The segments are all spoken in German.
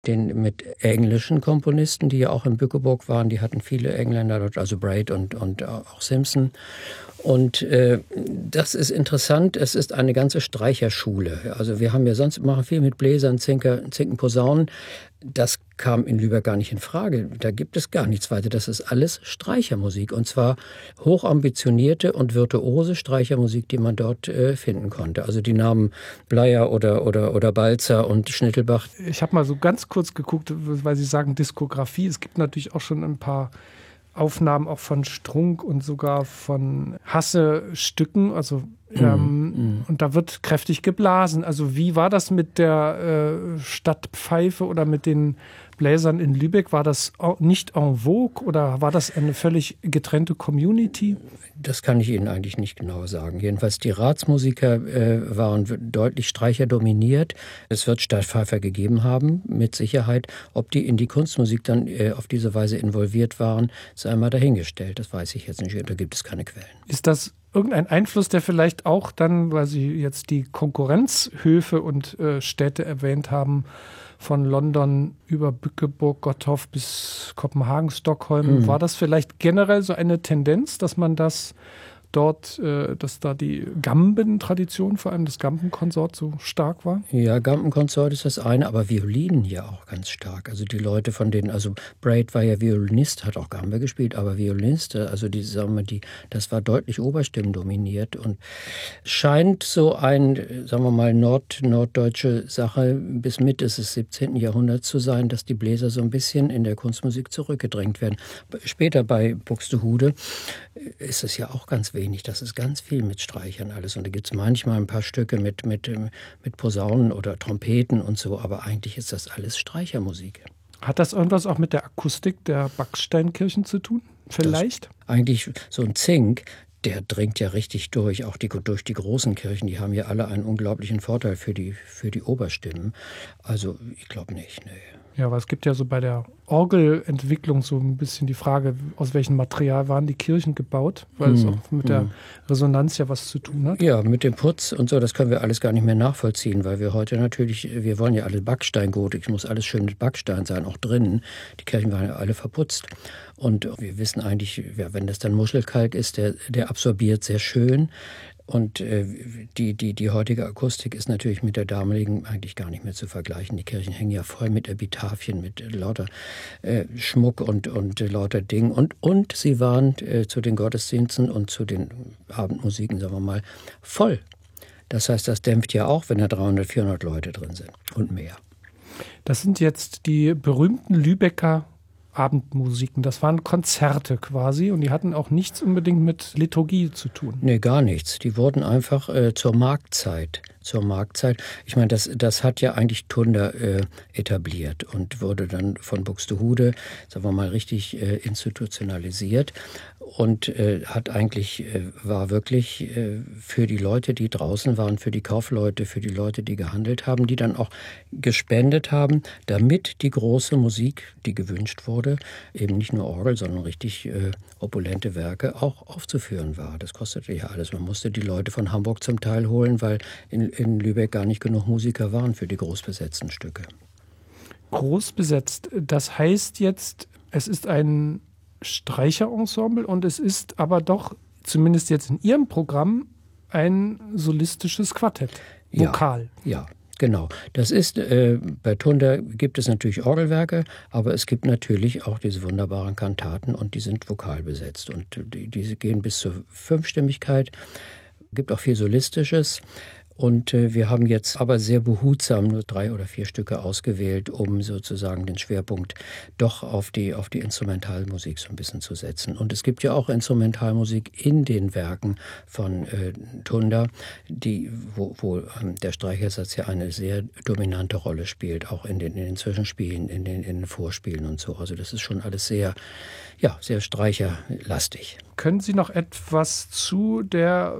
mit englischen Komponisten, die ja auch in Bückeburg waren. Die hatten viele Engländer dort, also Braid und auch Simpson. Und das ist interessant. Es ist eine ganze Streicherschule. Also wir haben ja sonst machen viel mit Bläsern, Zinken, Posaunen. Das kam in Lübeck gar nicht in Frage. Da gibt es gar nichts weiter. Das ist alles Streichermusik. Und zwar hochambitionierte und virtuose Streichermusik, die man dort finden konnte. Also die Namen Bleier oder Balzer und Schnittelbach. Ich habe mal so ganz kurz geguckt, weil Sie sagen Diskografie. Es gibt natürlich auch schon ein paar Aufnahmen auch von Strunk und sogar von Hasse-Stücken. Also und da wird kräftig geblasen. Also wie war das mit der Stadtpfeife oder mit den Bläsern in Lübeck? War das nicht en vogue oder war das eine völlig getrennte Community? Das kann ich Ihnen eigentlich nicht genau sagen. Jedenfalls die Ratsmusiker waren deutlich streicherdominiert. Es wird Stadtpfeifer gegeben haben, mit Sicherheit. Ob die in die Kunstmusik dann auf diese Weise involviert waren, sei mal dahingestellt. Das weiß ich jetzt nicht. Da gibt es keine Quellen. Ist das irgendein Einfluss, der vielleicht auch dann, weil Sie jetzt die Konkurrenzhöfe und Städte erwähnt haben, von London über Bückeburg, Gottorf bis Kopenhagen, Stockholm, war das vielleicht generell so eine Tendenz, dass man das dort, dass da die Gamben-Tradition, vor allem das Gambenkonsort, so stark war? Ja, Gambenkonsort ist das eine, aber Violinen ja auch ganz stark. Also die Leute von denen, also Braid war ja Violinist, hat auch Gambe gespielt, aber Violinist, also das war deutlich oberstimmendominiert und scheint so sagen wir mal, norddeutsche Sache bis Mitte des 17. Jahrhunderts zu sein, dass die Bläser so ein bisschen in der Kunstmusik zurückgedrängt werden. Später bei Buxtehude ist es ja auch ganz wenig. Das ist ganz viel mit Streichern alles. Und da gibt es manchmal ein paar Stücke mit Posaunen oder Trompeten und so. Aber eigentlich ist das alles Streichermusik. Hat das irgendwas auch mit der Akustik der Backsteinkirchen zu tun? Vielleicht? Eigentlich so ein Zink, der dringt ja richtig durch. Auch durch die großen Kirchen, die haben ja alle einen unglaublichen Vorteil für die Oberstimmen. Also ich glaube nicht, nee. Ja, aber es gibt ja so bei der Orgelentwicklung so ein bisschen die Frage, aus welchem Material waren die Kirchen gebaut, weil es auch mit der Resonanz ja was zu tun hat. Ja, mit dem Putz und so, das können wir alles gar nicht mehr nachvollziehen, weil wir heute natürlich, wir wollen ja alle Backsteingotik, es muss alles schön mit Backstein sein, auch drinnen. Die Kirchen waren ja alle verputzt. Und wir wissen eigentlich, wenn das dann Muschelkalk ist, der absorbiert sehr schön. Und die heutige Akustik ist natürlich mit der damaligen eigentlich gar nicht mehr zu vergleichen. Die Kirchen hängen ja voll mit Epitaphien, mit lauter Schmuck und lauter Dingen. Und sie waren zu den Gottesdiensten und zu den Abendmusiken, sagen wir mal, voll. Das heißt, das dämpft ja auch, wenn da 300, 400 Leute drin sind und mehr. Das sind jetzt die berühmten Lübecker Abendmusiken. Das waren Konzerte quasi und die hatten auch nichts unbedingt mit Liturgie zu tun. Nee, gar nichts. Die wurden einfach zur Marktzeit. Ich meine, das hat ja eigentlich Thunder etabliert und wurde dann von Buxtehude, sagen wir mal, richtig institutionalisiert und war wirklich für die Leute, die draußen waren, für die Kaufleute, für die Leute, die gehandelt haben, die dann auch gespendet haben, damit die große Musik, die gewünscht wurde, eben nicht nur Orgel, sondern richtig opulente Werke auch aufzuführen war. Das kostete ja alles. Man musste die Leute von Hamburg zum Teil holen, weil in Lübeck gar nicht genug Musiker waren für die großbesetzten Stücke. Großbesetzt, das heißt jetzt, es ist ein Streicherensemble und es ist aber doch, zumindest jetzt in Ihrem Programm, ein solistisches Quartett, Vokal. Ja. Genau. Das ist, bei Thunder gibt es natürlich Orgelwerke, aber es gibt natürlich auch diese wunderbaren Kantaten und die sind vokal besetzt. Und diese gehen bis zur Fünfstimmigkeit. Es gibt auch viel Solistisches. Und wir haben jetzt aber sehr behutsam nur 3 oder 4 Stücke ausgewählt, um sozusagen den Schwerpunkt doch auf die Instrumentalmusik so ein bisschen zu setzen. Und es gibt ja auch Instrumentalmusik in den Werken von Thunder, wo der Streichersatz ja eine sehr dominante Rolle spielt, auch in den Zwischenspielen, in den Vorspielen und so. Also das ist schon alles sehr streicherlastig. Können Sie noch etwas zu der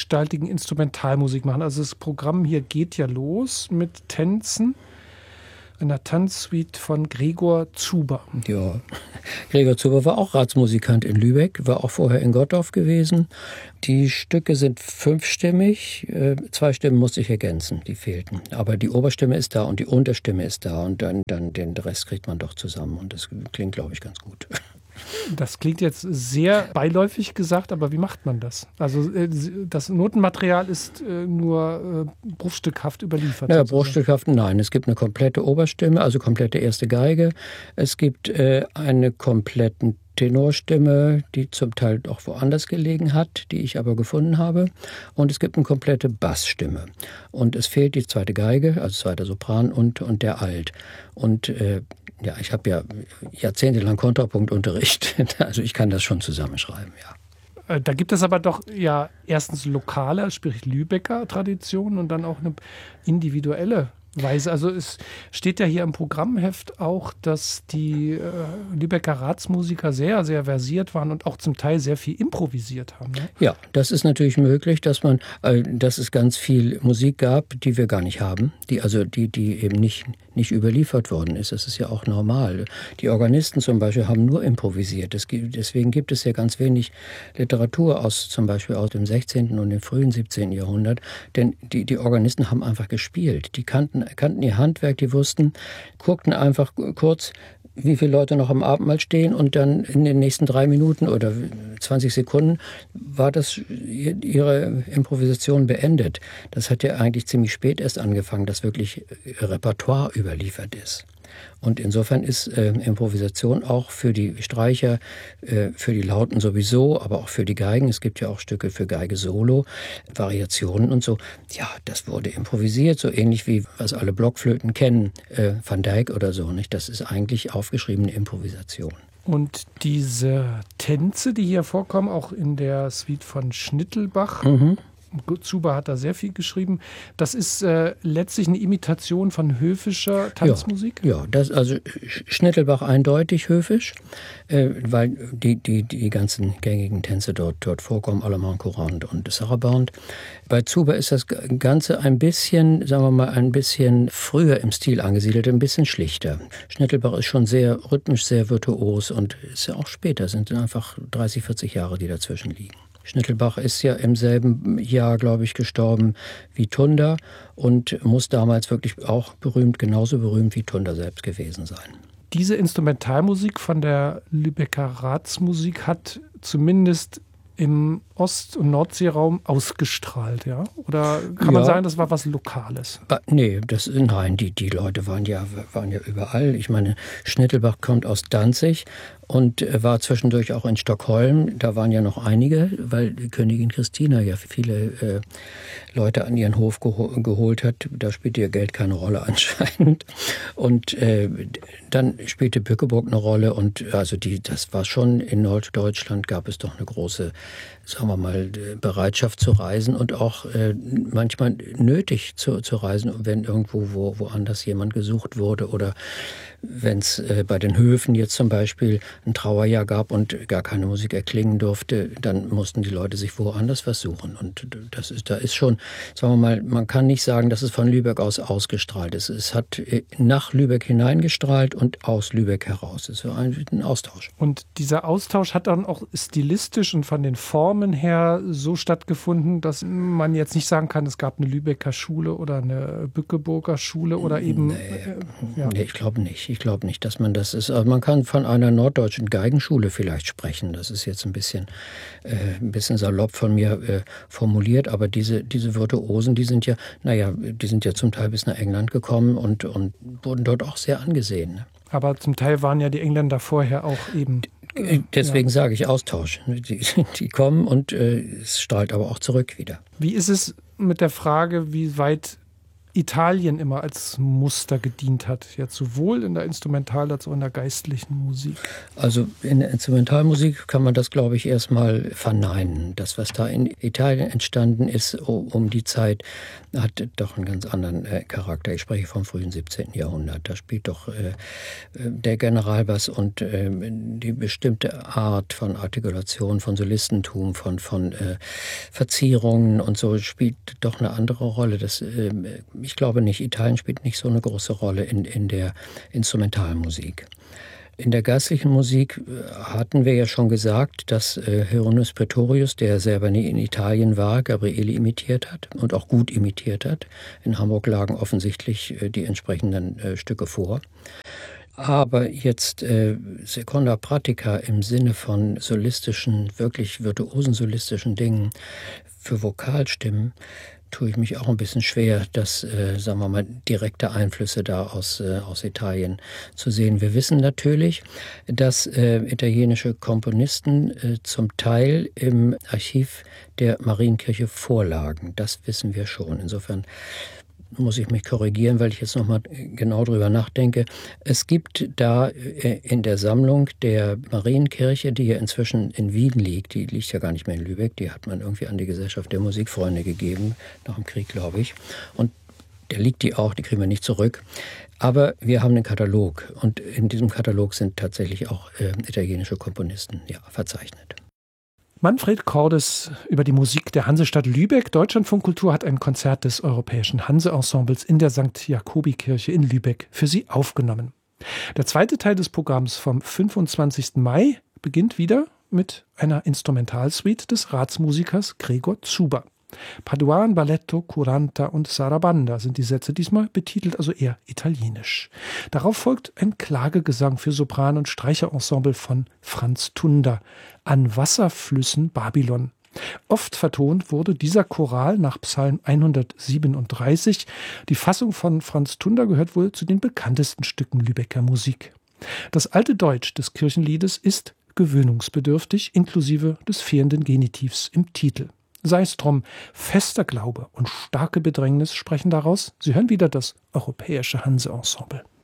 vielgestaltigen Instrumentalmusik machen? Also das Programm hier geht ja los mit Tänzen. einer Tanzsuite von Gregor Zuber. Ja, Gregor Zuber war auch Ratsmusikant in Lübeck, war auch vorher in Gottorf gewesen. Die Stücke sind 5stimmig, 2 Stimmen musste ich ergänzen, die fehlten. Aber die Oberstimme ist da und die Unterstimme ist da und dann den Rest kriegt man doch zusammen und das klingt, glaube ich, ganz gut. Das klingt jetzt sehr beiläufig gesagt, aber wie macht man das? Also das Notenmaterial ist nur bruchstückhaft überliefert. Naja, bruchstückhaft, nein. Es gibt eine komplette Oberstimme, also komplette erste Geige. Es gibt eine komplette Tenorstimme, die zum Teil auch woanders gelegen hat, die ich aber gefunden habe. Und es gibt eine komplette Bassstimme. Und es fehlt die zweite Geige, also zweiter Sopran und der Alt. Und ja, ich habe ja jahrzehntelang Kontrapunktunterricht, also ich kann das schon zusammenschreiben, ja. Da gibt es aber doch ja erstens lokale, sprich Lübecker Traditionen und dann auch eine individuelle Weise. Also es steht ja hier im Programmheft auch, dass die Lübecker Ratsmusiker sehr, sehr versiert waren und auch zum Teil sehr viel improvisiert haben. Ne? Ja, das ist natürlich möglich, dass es ganz viel Musik gab, die wir gar nicht haben, die eben nicht überliefert worden ist. Das ist ja auch normal. Die Organisten zum Beispiel haben nur improvisiert. Deswegen gibt es ja ganz wenig Literatur zum Beispiel aus dem 16. und dem frühen 17. Jahrhundert. Denn die Organisten haben einfach gespielt. Die kannten ihr Handwerk, die guckten einfach kurz, wie viele Leute noch am Abendmahl stehen und dann in den nächsten 3 Minuten oder 20 Sekunden war ihre Improvisation beendet. Das hat ja eigentlich ziemlich spät erst angefangen, dass wirklich Repertoire überliefert ist. Und insofern ist Improvisation auch für die Streicher, für die Lauten sowieso, aber auch für die Geigen. Es gibt ja auch Stücke für Geige Solo, Variationen und so. Ja, das wurde improvisiert, so ähnlich wie was alle Blockflöten kennen, Van Dyck oder so. Nicht? Das ist eigentlich aufgeschriebene Improvisation. Und diese Tänze, die hier vorkommen, auch in der Suite von Schnittelbach, Zuber hat da sehr viel geschrieben. Das ist letztlich eine Imitation von höfischer Tanzmusik? Ja, also Schnittelbach eindeutig höfisch, weil die ganzen gängigen Tänze dort vorkommen, Allemand Courant und Sarabande. Bei Zuber ist das Ganze ein bisschen, sagen wir mal, ein bisschen früher im Stil angesiedelt, ein bisschen schlichter. Schnittelbach ist schon sehr rhythmisch, sehr virtuos und ist ja auch später, sind einfach 30, 40 Jahre, die dazwischen liegen. Schnittelbach ist ja im selben Jahr, glaube ich, gestorben wie Tunder und muss damals wirklich auch genauso berühmt wie Tunder selbst gewesen sein. Diese Instrumentalmusik von der Lübecker Ratsmusik hat zumindest im Ost- und Nordseeraum ausgestrahlt, ja? Oder kann man sagen, das war was Lokales? Nee, nein, die Leute waren ja überall. Ich meine, Schnittelbach kommt aus Danzig und war zwischendurch auch in Stockholm. Da waren ja noch einige, weil die Königin Christina ja viele Leute an ihren Hof geholt hat. Da spielte ihr Geld keine Rolle anscheinend. Und dann spielte Bückeburg eine Rolle. Und also das war schon, in Norddeutschland gab es doch eine große, sagen wir mal, Bereitschaft zu reisen und auch manchmal nötig zu reisen, wenn irgendwo woanders jemand gesucht wurde oder wenn es bei den Höfen jetzt zum Beispiel ein Trauerjahr gab und gar keine Musik erklingen durfte, dann mussten die Leute sich woanders was suchen. Und da ist schon, sagen wir mal, man kann nicht sagen, dass es von Lübeck aus ausgestrahlt ist. Es hat nach Lübeck hineingestrahlt und aus Lübeck heraus. Es war ein Austausch. Und dieser Austausch hat dann auch stilistisch und von den Formen her so stattgefunden, dass man jetzt nicht sagen kann, es gab eine Lübecker Schule oder eine Bückeburger Schule oder eben... Nee, ich glaube nicht. Ich glaube nicht, dass man das ist. Also man kann von einer norddeutschen Geigenschule vielleicht sprechen. Das ist jetzt ein bisschen salopp von mir formuliert, aber diese Virtuosen, die sind ja zum Teil bis nach England gekommen und wurden dort auch sehr angesehen. Aber zum Teil waren ja die Engländer vorher auch eben... Deswegen sage ich Austausch. Die kommen und es strahlt aber auch zurück wieder. Wie ist es mit der Frage, wie weit Italien immer als Muster gedient hat, jetzt sowohl in der Instrumental- als auch in der geistlichen Musik? Also in der Instrumentalmusik kann man das, glaube ich, erstmal verneinen. Das, was da in Italien entstanden ist, um die Zeit, hat doch einen ganz anderen Charakter. Ich spreche vom frühen 17. Jahrhundert. Da spielt doch der Generalbass und die bestimmte Art von Artikulation, von Solistentum, von Verzierungen und so spielt doch eine andere Rolle. Das ich glaube nicht. Italien spielt nicht so eine große Rolle in der Instrumentalmusik. In der geistlichen Musik hatten wir ja schon gesagt, dass Hieronymus Praetorius, der selber nie in Italien war, Gabrieli imitiert hat und auch gut imitiert hat. In Hamburg lagen offensichtlich die entsprechenden Stücke vor. Aber jetzt Seconda Pratica im Sinne von solistischen, wirklich virtuosen solistischen Dingen für Vokalstimmen, tue ich mich auch ein bisschen schwer, dass, sagen wir mal, direkte Einflüsse da aus Italien zu sehen. Wir wissen natürlich, dass italienische Komponisten zum Teil im Archiv der Marienkirche vorlagen. Das wissen wir schon. Insofern muss ich mich korrigieren, weil ich jetzt nochmal genau drüber nachdenke. Es gibt da in der Sammlung der Marienkirche, die ja inzwischen in Wien liegt, die liegt ja gar nicht mehr in Lübeck, die hat man irgendwie an die Gesellschaft der Musikfreunde gegeben, nach dem Krieg, glaube ich. Und da liegt die auch, die kriegen wir nicht zurück. Aber wir haben einen Katalog und in diesem Katalog sind tatsächlich auch italienische Komponisten verzeichnet. Manfred Cordes über die Musik der Hansestadt Lübeck. Deutschlandfunk Kultur hat ein Konzert des Europäischen Hanse-Ensembles in der St. Jakobi-Kirche in Lübeck für Sie aufgenommen. Der zweite Teil des Programms vom 25. Mai beginnt wieder mit einer Instrumentalsuite des Ratsmusikers Gregor Zuber. Paduan, Balletto, Curanta und Sarabanda sind die Sätze, diesmal betitelt also eher italienisch. Darauf folgt ein Klagegesang für Sopran- und Streicherensemble von Franz Tunder, An Wasserflüssen Babylon. Oft vertont wurde dieser Choral nach Psalm 137. Die Fassung von Franz Tunder gehört wohl zu den bekanntesten Stücken Lübecker Musik. Das alte Deutsch des Kirchenliedes ist gewöhnungsbedürftig, inklusive des fehlenden Genitivs im Titel. Sei es drum, fester Glaube und starke Bedrängnis sprechen daraus. Sie hören wieder das Europäische Hanse-Ensemble.